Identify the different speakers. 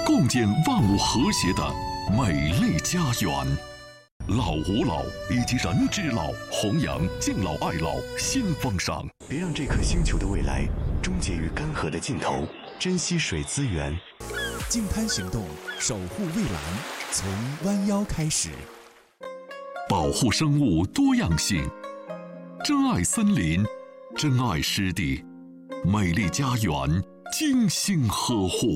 Speaker 1: 共建万物和谐的美丽家园。老吾老以及人之老，弘扬敬老爱老新风尚。
Speaker 2: 别让这颗星球的未来终结于干涸的尽头，珍惜水资源。
Speaker 3: 净滩行动，守护蔚蓝，从弯腰开始。
Speaker 1: 保护生物多样性，珍爱森林，珍爱湿地，美丽家园精心呵护。